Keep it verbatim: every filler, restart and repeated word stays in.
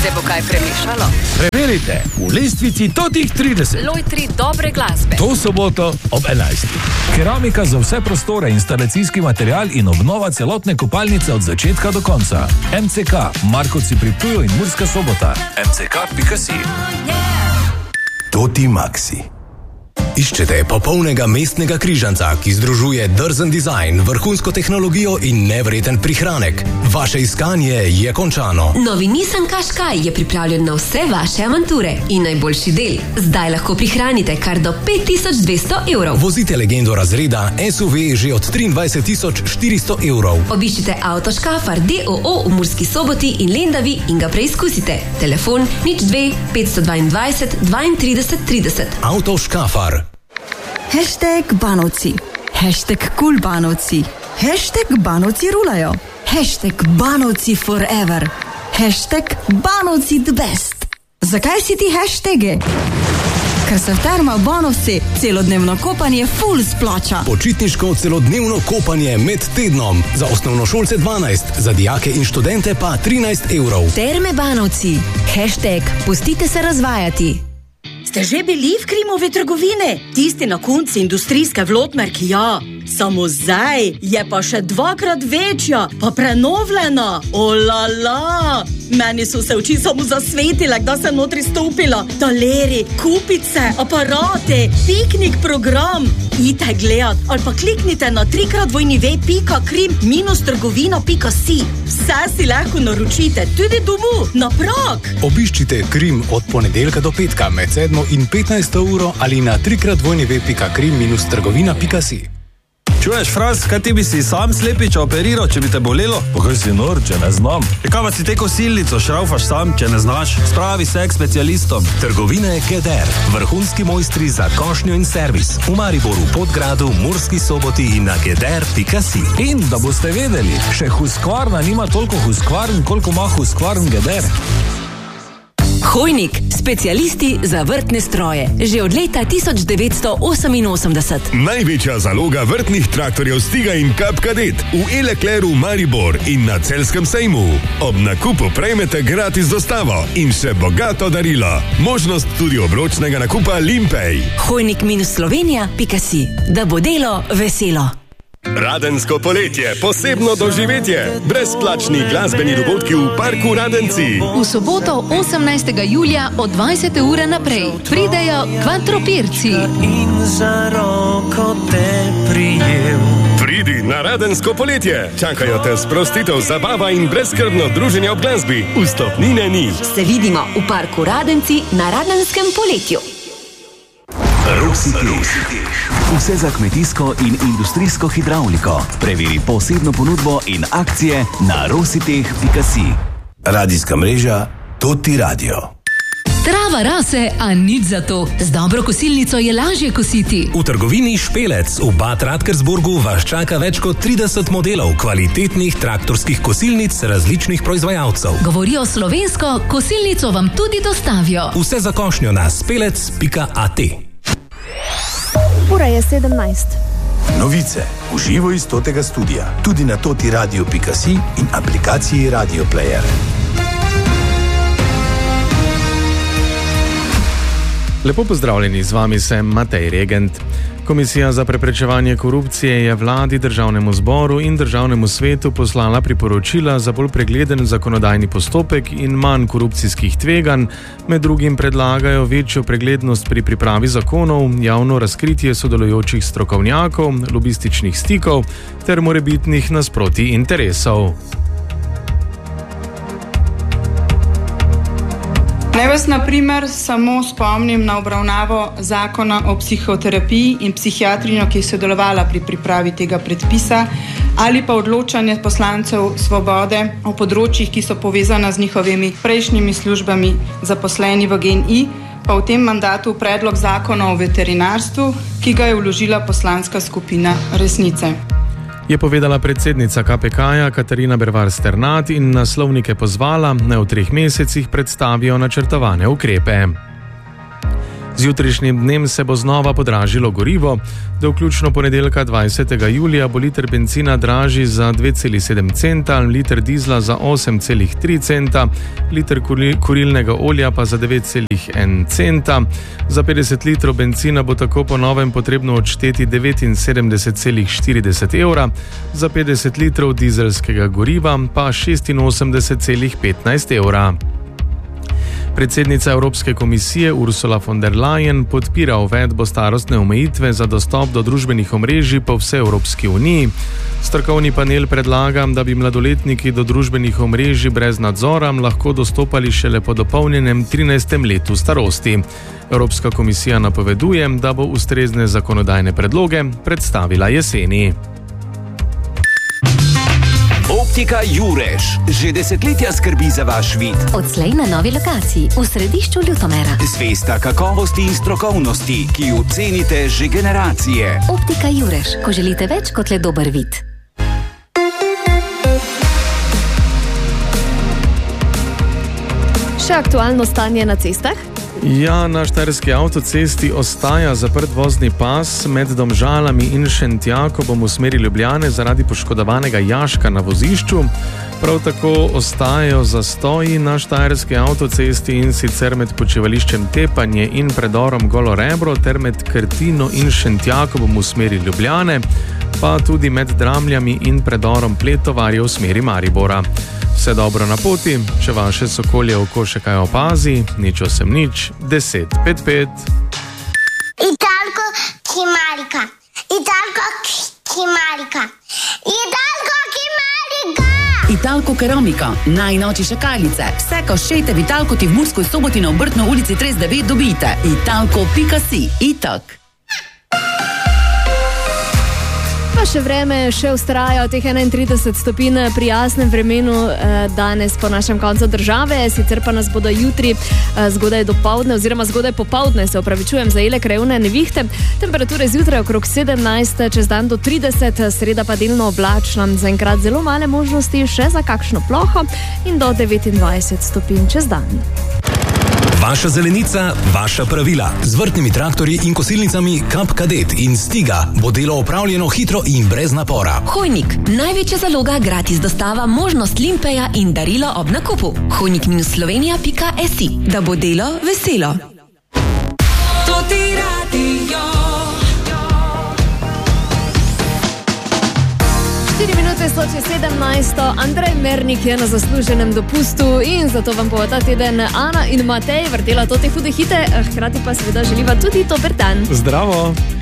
Se bo kaj premešalo? Preverite v lestvici Totih trideset. Lojtri dobre glasbe. To soboto ob enajstih. Keramika za vse prostore, instalacijski material in obnova celotne kopalnice od začetka do konca. M C K, Markovci pri Ptuju in Murska Sobota. M C K pika si. Toti Maxi. Iščete popolnega mestnega križanca, ki združuje drzen dizajn, vrhunsko tehnologijo in nevreten prihranek. Vaše iskanje je končano. Novi Nissan Qashqai je pripravljen na vse vaše avanture in najboljši del. Zdaj lahko prihranite kar do pet tisoč dvesto evrov. Vozite legendo razreda S U V že od triindvajset tisoč štiristo evrov. Obiščite Avto Škafar D O O v Murski Soboti in Lendavi in ga preizkusite. Telefon nič dve petsto dvaindvajset dvaintrideset trideset. Avto Škafar. Hashtag Banovci, hashtag Cool Banovci, hashtag Banovci rulajo, hashtag Banovci forever, hashtag Banovci the best. Zakaj si ti hashtagi? Ker se v Termah Banovci celodnevno kopanje full splača. Počitniško celodnevno kopanje med tednom. Za osnovnošolce dvanajst, za dijake in študente pa trinajst evrov. Terme Banovci, hashtag Pustite se razvajati. Ste že bili v Krimove trgovine? Tisti na konci industrijske vlotmerki, ja. Samo zdaj je pa še dvakrat večja, pa prenovljena. Olala! Meni so se oči samo zasvetile, da sem notri stopila. Taleri, kupice, aparate, piknik program. Idite gledat ali pa kliknite na trikrat dvojni ve pika krim minus trgovina pika si. Vse si lahko naročite, tudi domov, na Prag. Obiščite Krim od ponedeljka do petka med sedmo in petnajsto uro ali na trikrat dvojni ve pika krim minus trgovina pika si. Čuješ, Fras, kaj ti bi si sam slepiča operiral, če bi te bolelo? Pa kaj si nor, če ne znam? E kaj pa si te kosilnico šraufaš sam, če ne znaš? Spravi se k specialistom. Trgovine Geder, vrhunski mojstri za košnjo in servis. V Mariboru, Podgradu, Murski Soboti in na geder pika si. In da boste vedeli, še Husqvarna nima toliko Husqvarn, koliko ima Husqvarn Geder. Hojnik, specialisti za vrtne stroje. Že od leta tisoč devetsto oseminosemdeset. Največja zaloga vrtnih traktorjev Stiga in Kap Kadet v E-Leclercu Maribor in na Celjskem sejmu. Ob nakupu prejmete gratis dostavo in še bogato darilo. Možnost tudi obročnega nakupa Limpej. Hojnik minus Slovenija pika si. Da bo delo veselo. Radensko poletje, posebno doživetje. Brezplačni glasbeni dogodki v Parku Radenci. V soboto osemnajstega julija od dvajsete ure naprej pridejo Kvantropirci. In za roko te prijel. Pridi na Radensko poletje. Čakajo te sprostitev, zabava in brezskrbno druženje ob glasbi. Vstopnine ni. Se vidimo v Parku Radenci na Radenskem poletju. Rositeš. Vse za kmetijsko in industrijsko hidravliko. Preveri posebno ponudbo in akcije na rositeh pika si. Radijska mreža Toti Radio. Trava rase, a nič za to. Z dobro kosilnico je lažje kositi. V trgovini Špelec v Bad Radkersburgu vas čaka več kot trideset modelov kvalitetnih traktorskih kosilnic različnih proizvajalcev. Govorijo slovensko, kosilnico vam tudi dostavijo. Vse za košnjo na spelec pika at. Ura je sedemnajst. Novice v živo iz Totega studia. Tudi na toti radio pika si in aplikaciji Radio Player. Lepo pozdravljeni, z vami sem Matej Regent. Komisija za preprečevanje korupcije je vladi, državnemu zboru in državnemu svetu poslala priporočila za bolj pregleden zakonodajni postopek in manj korupcijskih tveganj. Med drugim predlagajo večjo preglednost pri pripravi zakonov, javno razkritje sodelujočih strokovnjakov, lobističnih stikov ter morebitnih nasprotij interesov. Naj vas na primer samo spomnim na obravnavo zakona o psihoterapiji in psihiatrinjo, ki je sodelovala pri pripravi tega predpisa, ali pa odločanje poslancev Svobode o področjih, ki so povezana z njihovimi prejšnjimi službami zaposleni v GEN-I, pa v tem mandatu predlog zakona o veterinarstvu, ki ga je vložila poslanska skupina Resnice. Je povedala predsednica K P K-ja Katarina Bervar Sternat in naslovnike pozvala, naj v treh mesecih predstavijo načrtovane ukrepe. Z jutrišnjim dnem se bo znova podražilo gorivo. Do vključno ponedeljka dvajsetega julija bo liter bencina dražji za dve celi sedem centa, liter dizla za osem celi tri centa, liter kurilnega olja pa za devet celi en centa. Za petdeset litrov bencina bo tako po novem potrebno odšteti devetinsedemdeset celi štirideset evra, za petdeset litrov dizelskega goriva pa šestinosemdeset celi petnajst evra. Predsednica Evropske komisije Ursula von der Leyen podpira uvedbo starostne omejitve za dostop do družbenih omrežij po vsej Evropski uniji. Strokovni panel predlaga, da bi mladoletniki do družbenih omrežij brez nadzora lahko dostopali šele po dopolnjenem trinajstem letu starosti. Evropska komisija napoveduje, da bo ustrezne zakonodajne predloge predstavila jeseni. Optika Jurež že desetletja skrbi za vaš vid. Odslej na novi lokaciji, v središču Ljutomera. Zvesta kakovosti in strokovnosti, ki jo cenite že generacije. Optika Jurež, ko želite več kot le dober vid. Še aktualno stanje na cestah? Ja, na štajerski avtocesti ostaja zaprt vozni pas med Domžalami in Šentjakobom v smeri Ljubljane zaradi poškodovanega jaška na vozišču. Prav tako ostajajo zastoji na štajerski avtocesti, in sicer med počivališčem Tepanje in predorom Golo Rebro ter med Krtino in Šentjakobom v smeri Ljubljane, pa tudi med Dramljami in predorom Pletovarje v smeri Maribora. Vse dobro na poti, če vaše sokolje oko še kaj opazi, nič osem nič, deset pet pet. Italko Kimarika, Italko Kimarika, Italko Kimarika. Italko Keramika, najnovejše šakalice. Vse, ko šejte v Italko, ti v Murskoj Soboti na Obrtno ulici trideset devet dobite. Italko pika si, Itak. Pa še vreme, še vztraja od teh enaintrideset stopinj pri jasnem vremenu danes po našem koncu države, sicer pa nas bodo jutri zgodaj dopoldne oziroma zgodaj popoldne, se opravičujem, zajele krajevne nevihte. Temperature zjutraj okrog sedemnajst, čez dan do trideset, sreda pa delno oblačna, zaenkrat zelo male možnosti še za kakšno ploho in do devetindvajset stopinj čez dan. Vaša zelenica, vaša pravila. Z vrtnimi traktorji in kosilnicami Kap Kadet in Stiga bo delo opravljeno hitro in brez napora. Hojnik, največja zaloga, gratis dostava, možnost limpeja in darilo ob nakupu. hojnik minus slovenija pika si, da bo delo veselo. To ti radio. štiri minute so čez sedemnajsto, Andrej Mernik je na zasluženem dopustu in zato vam bo ta teden Ana in Matej vrtela to te hude hite, hkrati pa seveda želiva tudi dober dan. Zdravo!